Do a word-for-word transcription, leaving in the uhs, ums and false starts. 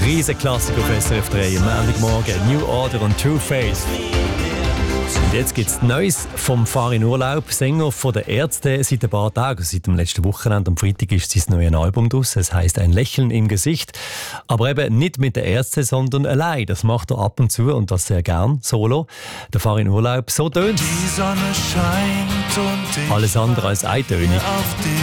riesen Klassiker auf S R F drei am Montagmorgen. New Order und True Faith. Und jetzt gibt es Neues vom Farin Urlaub, Sänger von den Ärzten, seit ein paar Tagen, seit dem letzten Wochenende. Am Freitag ist sein neues Album draus. Es heisst «Ein Lächeln im Gesicht». Aber eben nicht mit den Ärzten, sondern allein. Das macht er ab und zu und das sehr gern, solo. Der Farin Urlaub, so tönt Die Sonne scheint und ich alles andere als eintönig. auf die